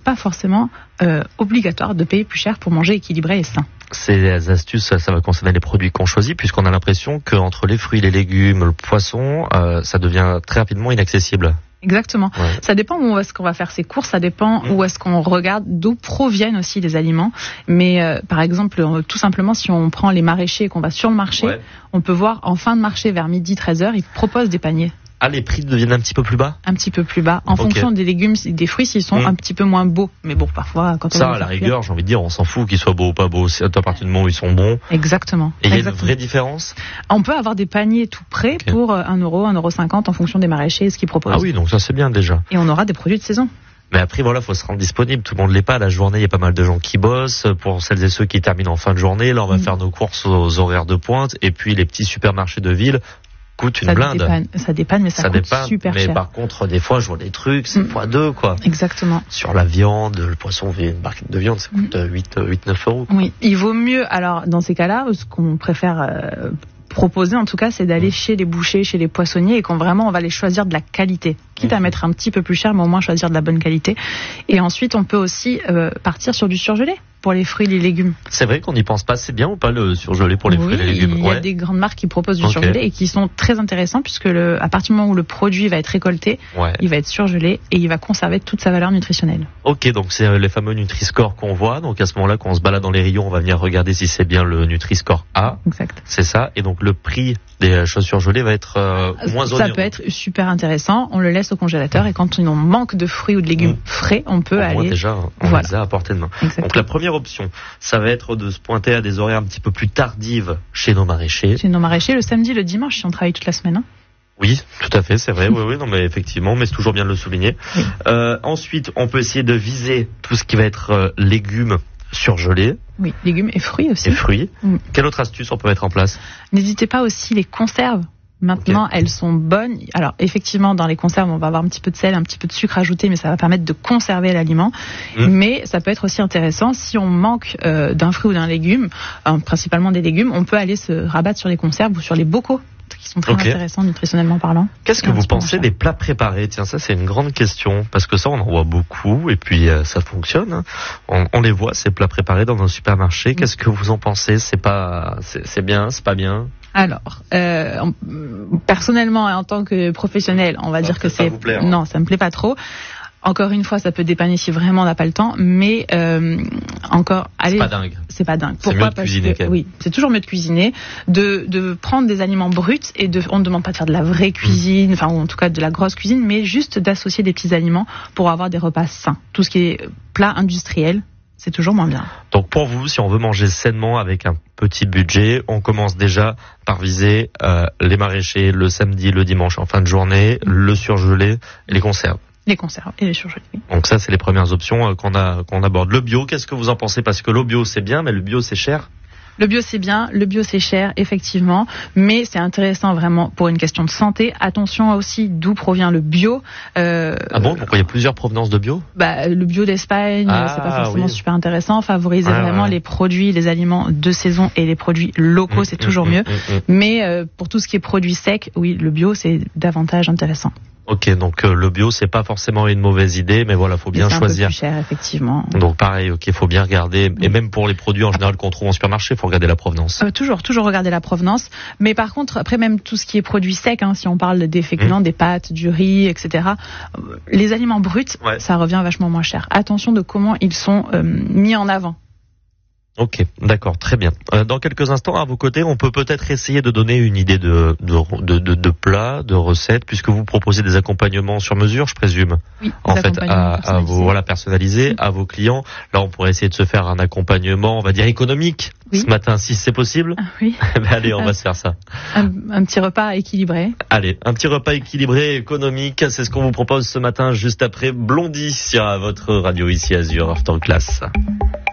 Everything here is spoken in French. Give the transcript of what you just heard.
pas forcément obligatoire de payer plus cher pour manger équilibré et sain. Ces astuces, ça va concerner les produits qu'on choisit, puisqu'on a l'impression qu'entre les fruits, les légumes, le poisson, ça devient très rapidement inaccessible. Exactement. Ouais. Ça dépend où est-ce qu'on va faire ses courses, ça dépend où est-ce qu'on regarde, d'où proviennent aussi les aliments. Mais par exemple, tout simplement, si on prend les maraîchers et qu'on va sur le marché, on peut voir en fin de marché vers midi, 13h, ils proposent des paniers. Ah, les prix deviennent un petit peu plus bas ? Un petit peu plus bas, en fonction des légumes, des fruits, s'ils sont un petit peu moins beaux. Mais bon, parfois, quand on ça, à la rigueur, j'ai envie de dire, on s'en fout qu'ils soient beaux ou pas beaux. C'est à partir du moment où ils sont bons. Exactement. Et il y a une vraie différence ? On peut avoir des paniers tout prêts pour 1 euro, 1,50 € en fonction des maraîchers et ce qu'ils proposent. Ah oui, donc ça c'est bien déjà. Et on aura des produits de saison. Mais après, voilà, faut se rendre disponible. Tout le monde l'est pas. La journée, il y a pas mal de gens qui bossent. Pour celles et ceux qui terminent en fin de journée, là, on va faire nos courses aux horaires de pointe. Et puis, les petits supermarchés de ville coûtent une blinde. Ça dépanne, mais ça coûte super cher. Mais par contre, des fois, je vois des trucs, c'est x2, quoi. Exactement. Sur la viande, le poisson, une barquette de viande, ça coûte 8-9 €. Oui, il vaut mieux, alors, dans ces cas-là, ce qu'on préfère proposer, en tout cas, c'est d'aller chez les bouchers, chez les poissonniers, et qu'on vraiment, on va les choisir de la qualité. Quitte à mettre un petit peu plus cher, mais au moins choisir de la bonne qualité. Et ensuite, on peut aussi partir sur du surgelé pour les fruits et les légumes. C'est vrai qu'on n'y pense pas. C'est bien ou pas le surgelé pour les fruits et les légumes ? Il y a des grandes marques qui proposent du surgelé et qui sont très intéressants puisque à partir du moment où le produit va être récolté, il va être surgelé et il va conserver toute sa valeur nutritionnelle. Ok, donc c'est les fameux Nutri-Score qu'on voit. Donc à ce moment-là, quand on se balade dans les rayons, on va venir regarder si c'est bien le Nutri-Score A. Exact. C'est ça. Et donc le prix des choses surgelées va être moins onéreux. Ça peut être super intéressant. On le laisse au congélateur et quand on manque de fruits ou de légumes frais, on peut aller. Déjà, on les a à portée de main. Exactement. Donc la première option, ça va être de se pointer à des horaires un petit peu plus tardives chez nos maraîchers. Chez nos maraîchers, le samedi, le dimanche, si on travaille toute la semaine. Hein. Oui, tout à fait, c'est vrai. Oui, non, mais effectivement, mais c'est toujours bien de le souligner. Oui. Ensuite, on peut essayer de viser tout ce qui va être légumes surgelés. Oui, légumes et fruits aussi. Et fruits. Quelle autre astuce on peut mettre en place ? N'hésitez pas aussi les conserves. Maintenant, elles sont bonnes. Alors, effectivement, dans les conserves, on va avoir un petit peu de sel, un petit peu de sucre ajouté, mais ça va permettre de conserver l'aliment. Mais ça peut être aussi intéressant, si on manque d'un fruit ou d'un légume, principalement des légumes, on peut aller se rabattre sur les conserves ou sur les bocaux, qui sont très intéressants nutritionnellement parlant. Qu'est-ce que vous pensez des plats préparés ? Tiens, ça c'est une grande question, parce que ça on en voit beaucoup, et puis ça fonctionne. On les voit, ces plats préparés dans nos supermarchés. Qu'est-ce que vous en pensez ? C'est bien, c'est pas bien ? Alors, personnellement et en tant que professionnel, on va dire que c'est... Non, ça me plaît pas trop. Encore une fois, ça peut dépanner si vraiment on n'a pas le temps, mais allez, c'est pas dingue. Pourquoi ? Parce que oui, c'est toujours mieux de cuisiner, de prendre des aliments bruts et on ne demande pas de faire de la vraie cuisine, enfin ou en tout cas de la grosse cuisine, mais juste d'associer des petits aliments pour avoir des repas sains. Tout ce qui est plat industriel, c'est toujours moins bien. Donc pour vous, si on veut manger sainement avec un petit budget, on commence déjà par viser les maraîchers le samedi, le dimanche en fin de journée, le surgelé et les conserves. Les conserves et les surgelés. Donc ça, c'est les premières options qu'on aborde. Le bio, qu'est-ce que vous en pensez ? Parce que le bio, c'est bien, mais le bio, c'est cher. Le bio, c'est bien. Le bio, c'est cher, effectivement. Mais c'est intéressant vraiment pour une question de santé. Attention aussi d'où provient le bio. Ah bon ? Pourquoi il y a plusieurs provenances de bio ? Le bio d'Espagne, c'est pas forcément super intéressant. Favoriser vraiment les produits, les aliments de saison et les produits locaux, c'est toujours mieux. Mais pour tout ce qui est produits secs, oui, le bio, c'est davantage intéressant. Ok, donc le bio, c'est pas forcément une mauvaise idée, mais voilà, faut bien choisir. C'est un peu plus cher, effectivement. Donc pareil, ok, faut bien regarder, et même pour les produits en général qu'on trouve en supermarché, faut regarder la provenance. Toujours regarder la provenance. Mais par contre, après même tout ce qui est produits secs, si on parle des féculents, des pâtes, du riz, etc. Les aliments bruts, ça revient vachement moins cher. Attention de comment ils sont mis en avant. Ok, d'accord, très bien. Dans quelques instants, à vos côtés, on peut peut-être essayer de donner une idée de plats, de recettes, puisque vous proposez des accompagnements sur mesure, je présume. Oui, en fait, à vos personnalisés, à vos clients. Là, on pourrait essayer de se faire un accompagnement, on va dire économique, ce matin, si c'est possible. Oui. Allez, on va se faire ça. Un petit repas équilibré. Allez, un petit repas équilibré, économique, c'est ce qu'on vous propose ce matin, juste après Blondie sur votre radio ici Azur, Heure en classe.